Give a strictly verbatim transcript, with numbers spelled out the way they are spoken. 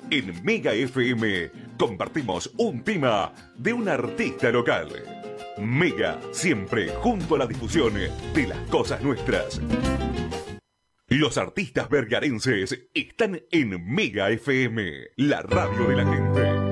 En Mega F M compartimos un tema de un artista local. Mega, siempre junto a la difusión de las cosas nuestras. Los artistas vergarenses están en Mega F M, la radio de la gente.